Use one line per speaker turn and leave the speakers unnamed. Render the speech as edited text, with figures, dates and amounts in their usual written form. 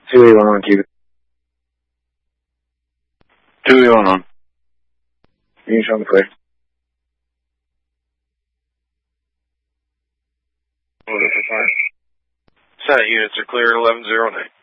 281 on Cuban.
281 on.
Units on the clear.
Senate units are clear, 1109.